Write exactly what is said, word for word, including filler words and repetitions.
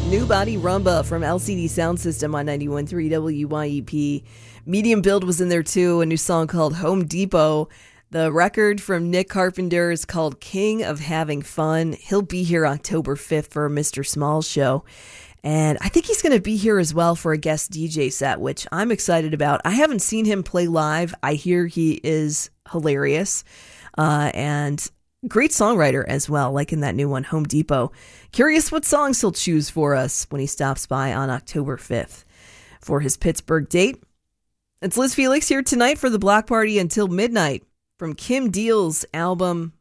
New Body Rumba from L C D Sound System on ninety-one point three W Y E P. Medium Build was in there too, a new song called Home Depot. The record from Nick Carpenter is called King of Having Fun. He'll be here October fifth for a Mister Smalls show. And I think he's going to be here as well for a guest D J set, which I'm excited about. I haven't seen him play live. I hear he is hilarious uh, and great songwriter as well, like in that new one, Home Depot. Curious what songs he'll choose for us when he stops by on October fifth for his Pittsburgh date. It's Liz Felix here tonight for the Block Party until midnight from Kim Deal's album